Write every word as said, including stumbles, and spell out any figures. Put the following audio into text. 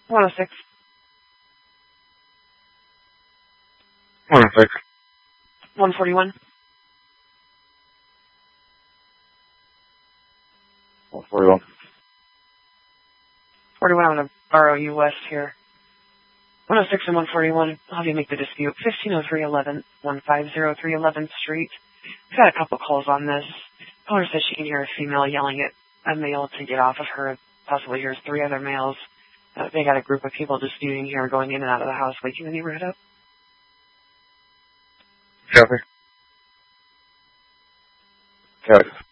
one oh six. one oh six. one forty-one. one forty-one. forty-one, I'm going to borrow you west here. one oh six and one forty-one, I'll have you make the dispute. fifteen oh three eleven, fifteen oh three eleventh Street. We've had a couple calls on this. Caller says she can hear a female yelling at a male to get off of her. Possibly hears three other males. Uh, they got a group of people disputing here, going in and out of the house, waking the neighborhood up. Copy. Copy.